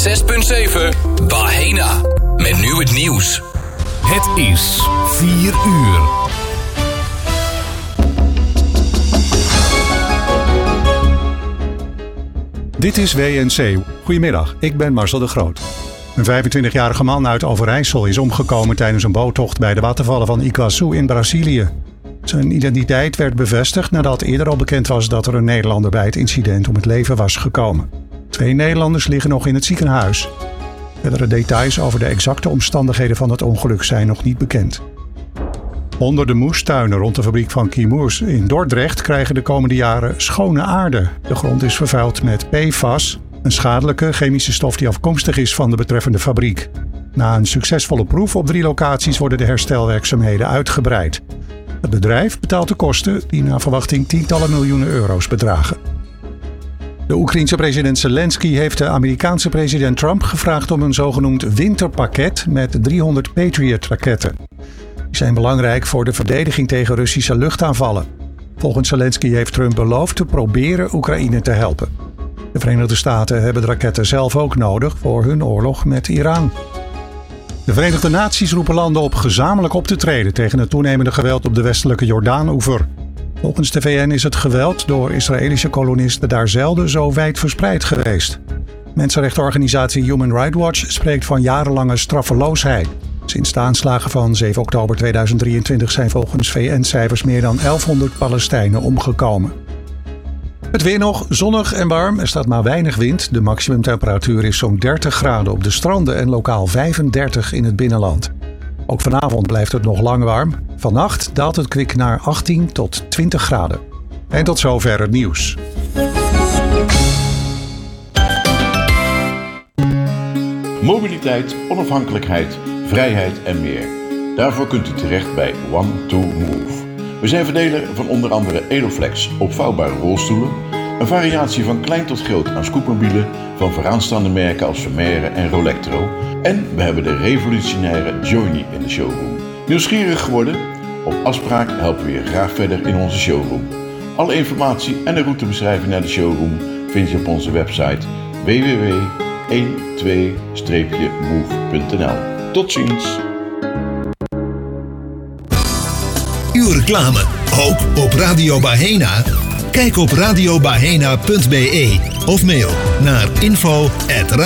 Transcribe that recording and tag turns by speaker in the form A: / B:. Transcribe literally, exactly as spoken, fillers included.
A: zes punt zeven Bahena. Met nu het nieuws.
B: Het is vier uur.
C: Dit is W N C. Goedemiddag, ik ben Marcel de Groot. Een vijfentwintigjarige man uit Overijssel is omgekomen tijdens een boottocht bij de watervallen van Iguazu in Brazilië. Zijn identiteit werd bevestigd nadat eerder al bekend was dat er een Nederlander bij het incident om het leven was gekomen. Twee Nederlanders liggen nog in het ziekenhuis. Verdere details over de exacte omstandigheden van het ongeluk zijn nog niet bekend. Honderden moestuinen rond de fabriek van Chemours in Dordrecht krijgen de komende jaren schone aarde. De grond is vervuild met P F A S, een schadelijke chemische stof die afkomstig is van de betreffende fabriek. Na een succesvolle proef op drie locaties worden de herstelwerkzaamheden uitgebreid. Het bedrijf betaalt de kosten die naar verwachting tientallen miljoenen euro's bedragen. De Oekraïense president Zelensky heeft de Amerikaanse president Trump gevraagd om een zogenoemd winterpakket met driehonderd Patriot-raketten. Die zijn belangrijk voor de verdediging tegen Russische luchtaanvallen. Volgens Zelensky heeft Trump beloofd te proberen Oekraïne te helpen. De Verenigde Staten hebben de raketten zelf ook nodig voor hun oorlog met Iran. De Verenigde Naties roepen landen op gezamenlijk op te treden tegen het toenemende geweld op de westelijke Jordaan-oever. Volgens de V N is het geweld door Israëlische kolonisten daar zelden zo wijd verspreid geweest. Mensenrechtenorganisatie Human Rights Watch spreekt van jarenlange straffeloosheid. Sinds de aanslagen van zeven oktober tweeduizend drieëntwintig zijn volgens V N-cijfers meer dan elfhonderd Palestijnen omgekomen. Het weer nog, zonnig en warm. Er staat maar weinig wind. De maximumtemperatuur is zo'n dertig graden op de stranden en lokaal vijfendertig in het binnenland. Ook vanavond blijft het nog lang warm. Vannacht daalt het kwik naar achttien tot twintig graden. En tot zover het nieuws.
D: Mobiliteit, onafhankelijkheid, vrijheid en meer. Daarvoor kunt u terecht bij one two move. We zijn verdeler van onder andere Eloflex opvouwbare rolstoelen, een variatie van klein tot groot aan scootmobielen van vooraanstaande merken als Vermeer en Rolectro. En we hebben de revolutionaire Journey in de showroom. Nieuwsgierig geworden? Op afspraak helpen we je graag verder in onze showroom. Alle informatie en de routebeschrijving naar de showroom vind je op onze website w w w punt twaalf move punt n l. Tot ziens!
E: Uw reclame, ook op Radio Bahena? Kijk op radio bahena punt b e of mail naar info at